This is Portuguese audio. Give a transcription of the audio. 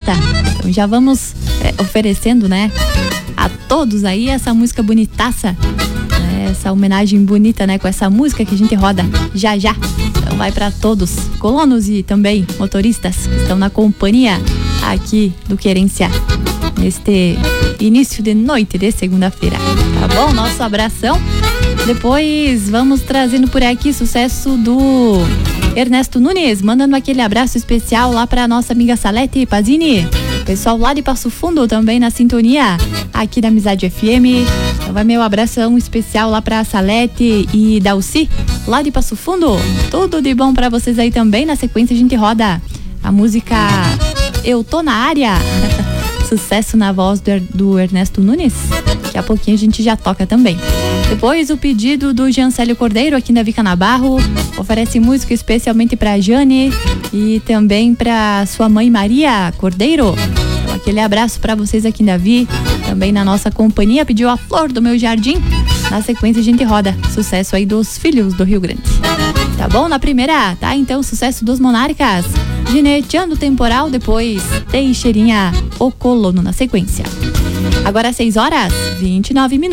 data. Então já vamos oferecendo, né, a todos aí essa música bonitaça, né, essa homenagem bonita, né, com essa música que a gente roda já. Então vai para todos, colonos e também motoristas que estão na companhia aqui do Querência neste início de noite de segunda-feira, tá bom? Nosso abração. Depois vamos trazendo por aqui sucesso do Ernesto Nunes, mandando aquele abraço especial lá para nossa amiga Salete Pazini, pessoal lá de Passo Fundo também na sintonia aqui da Amizade FM. Então vai meu abração especial lá para Salete e Dalci lá de Passo Fundo. Tudo de bom para vocês aí também. Na sequência a gente roda a música Eu Tô na Área. Sucesso na voz do Ernesto Nunes. Daqui a pouquinho a gente já toca também. Depois o pedido do Jancélio Cordeiro aqui da Vica Navarro. Oferece música especialmente pra Jane e também pra sua mãe Maria Cordeiro. Então, aquele abraço pra vocês aqui da Vi. Também na nossa companhia pediu a Flor do Meu Jardim. Na sequência a gente roda sucesso aí dos Filhos do Rio Grande. Tá bom? Na primeira, tá? Então sucesso dos Monarcas. Gineteando Temporal, depois Teixeirinha, O Colono na sequência. Agora 6h29.